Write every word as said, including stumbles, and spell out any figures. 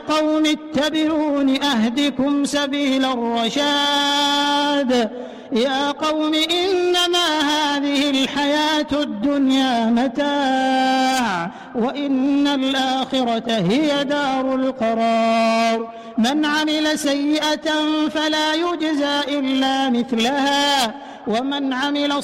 قوم اتبعون أهدكم سبيل الرشاد يا قوم إنما هذه الحياة الدنيا متاع وإن الآخرة هي دار القرار من عمل سيئة فلا يجزى إلا مثلها ومن عمل